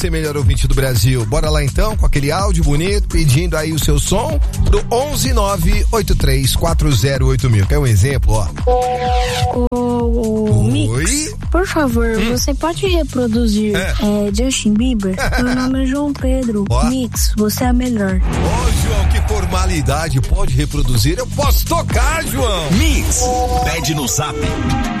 Você melhor ouvinte do Brasil. Bora lá então com aquele áudio bonito, pedindo aí o seu som pro 11983408000. Quer um exemplo, ó? Mix, por favor, você pode reproduzir Justin Bieber? Meu nome é João Pedro. Ó. Mix, você é a melhor. Ô, João, que formalidade. Pode reproduzir? Eu posso tocar, João. Mix, pede no Zap